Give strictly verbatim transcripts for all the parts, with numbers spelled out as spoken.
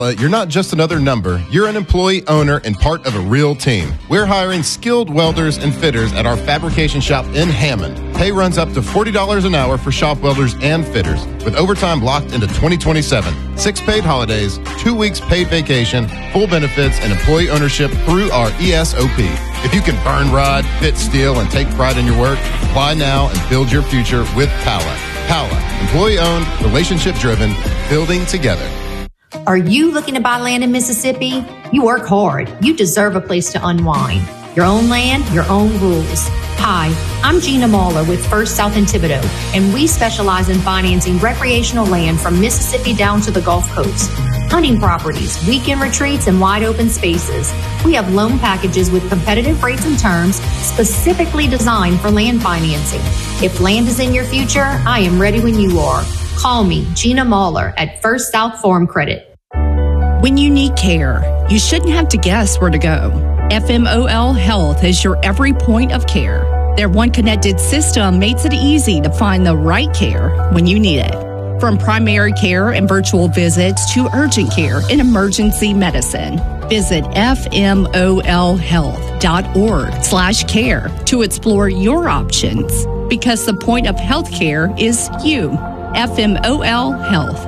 But you're not just another number. You're an employee, owner, and part of a real team. We're hiring skilled welders and fitters at our fabrication shop in Hammond. Pay runs up to forty dollars an hour for shop welders and fitters, with overtime locked into twenty twenty-seven. Six paid holidays, two weeks paid vacation, full benefits, and employee ownership through our E S O P. If you can burn rod, fit steel, and take pride in your work, apply now and build your future with Pala. Pala, employee-owned, relationship-driven, building together. Are you looking to buy land in Mississippi? You work hard. You deserve a place to unwind. Your own land, your own rules. Hi, I'm Gina Mahler with First South in Thibodaux, and we specialize in financing recreational land from Mississippi down to the Gulf Coast. Hunting properties, weekend retreats, and wide open spaces. We have loan packages with competitive rates and terms specifically designed for land financing. If land is in your future, I am ready when you are. Call me, Gina Mahler, at First South Farm Credit. When you need care, you shouldn't have to guess where to go. F M O L Health is your every point of care. Their one connected system makes it easy to find the right care when you need it. From primary care and virtual visits to urgent care and emergency medicine. Visit F M O L health dot org slash care to explore your options, because the point of healthcare is you. F M O L Health.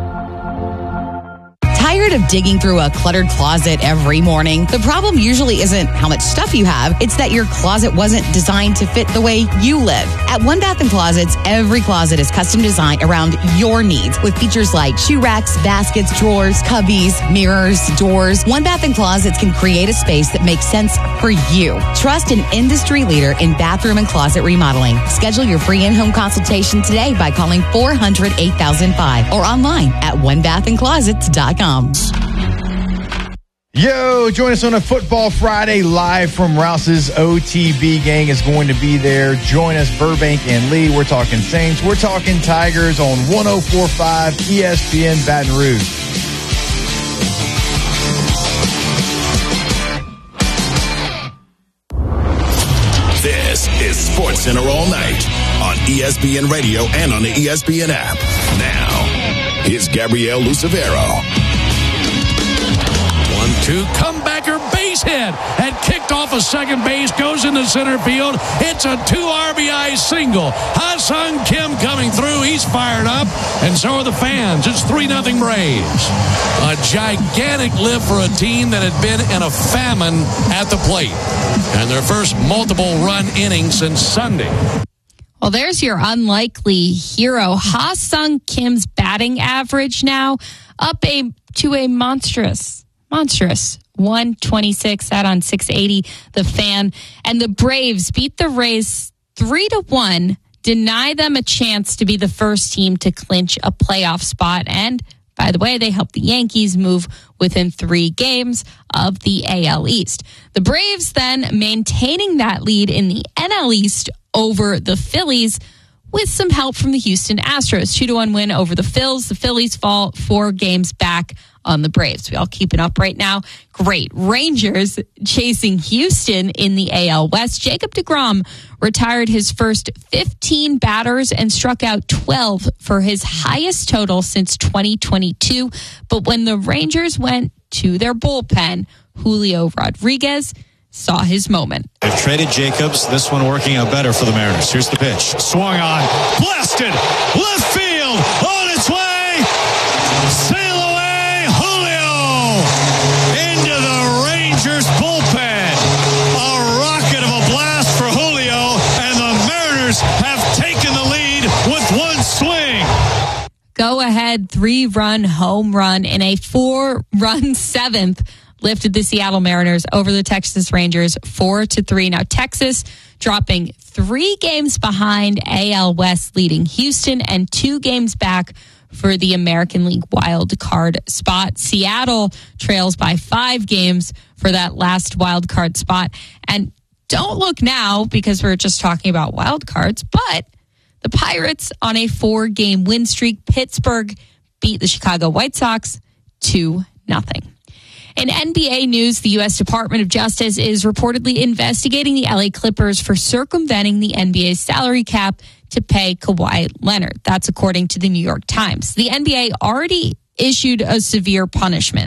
Tired of digging through a cluttered closet every morning? The problem usually isn't how much stuff you have. It's that your closet wasn't designed to fit the way you live. At One Bath and Closets, every closet is custom designed around your needs with features like shoe racks, baskets, drawers, cubbies, mirrors, doors. One Bath and Closets can create a space that makes sense for you. Trust an industry leader in bathroom and closet remodeling. Schedule your free in-home consultation today by calling four hundred, eight thousand five or online at one bath and closets dot com. Yo, join us on a Football Friday live from Rouse's. O T B gang is going to be there. Join us, Burbank and Lee. We're talking Saints. We're talking Tigers on one oh four point five E S P N Baton Rouge. This is Sports Center all night on E S P N Radio and on the E S P N app. Now, here's Gabrielle Lucevero. One, two, comebacker, base hit, and kicked off a second base, goes into center field. It's a two R B I single. Ha-Seong Kim coming through. He's fired up, and so are the fans. It's three nothing Braves. A gigantic lift for a team that had been in a famine at the plate, and their first multiple run inning since Sunday. Well, there's your unlikely hero. Ha-Seong Kim's batting average now up a to a monstrous Monstrous. one twenty-six, that on six eighty, The Fan. And the Braves beat the Rays three to one, deny them a chance to be the first team to clinch a playoff spot. And, by the way, they helped the Yankees move within three games of the A L East. The Braves then maintaining that lead in the N L East over the Phillies with some help from the Houston Astros. two to one win over the Phils. The Phillies fall four games back on the Braves. We all keeping up right now. Great. Rangers chasing Houston in the A L West. Jacob deGrom retired his first fifteen batters and struck out twelve for his highest total since twenty twenty-two. But when the Rangers went to their bullpen, Julio Rodriguez saw his moment. They've traded Jacobs. This one working out better for the Mariners. Here's the pitch. Swung on. Blasted. Left field. On its way. Sail away. Julio. Into the Rangers bullpen. A rocket of a blast for Julio. And the Mariners have taken the lead with one swing. Go ahead three-run home run in a four-run seventh lifted the Seattle Mariners over the Texas Rangers four to three. Now Texas dropping three games behind A L West leading Houston and two games back for the American League wild card spot. Seattle trails by five games for that last wild card spot. And don't look now because we're just talking about wild cards, but the Pirates on a four-game win streak. Pittsburgh beat the Chicago White Sox two nothing. In N B A news, the U S Department of Justice is reportedly investigating the L A Clippers for circumventing the N B A's salary cap to pay Kawhi Leonard. That's according to the New York Times. The N B A already issued a severe punishment.